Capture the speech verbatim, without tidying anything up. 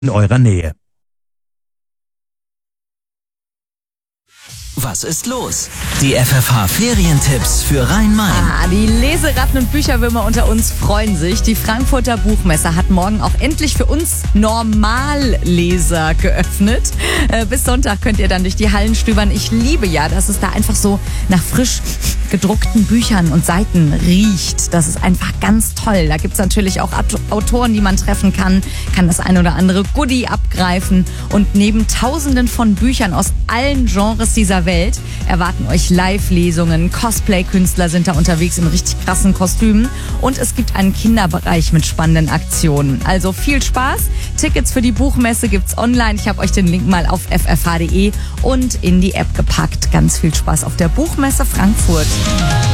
in eurer Nähe. Was ist los? Die F F H-Ferientipps für Rhein-Main. Ah, die Leseratten und Bücherwürmer unter uns freuen sich. Die Frankfurter Buchmesse hat morgen auch endlich für uns Normalleser geöffnet. Äh, bis Sonntag könnt ihr dann durch die Hallen stöbern. Ich liebe ja, dass es da einfach so nach frisch gedruckten Büchern und Seiten riecht. Das ist einfach ganz toll. Da gibt's natürlich auch Autoren, die man treffen kann, kann das ein oder andere Goodie abgreifen. Und neben Tausenden von Büchern aus allen Genres dieser Welt erwarten euch Live-Lesungen. Cosplay-Künstler sind da unterwegs in richtig krassen Kostümen. Und es gibt einen Kinderbereich mit spannenden Aktionen. Also viel Spaß. Tickets für die Buchmesse gibt's online. Ich habe euch den Link mal auf f f h punkt d e und in die App gepackt. Ganz viel Spaß auf der Buchmesse Frankfurt.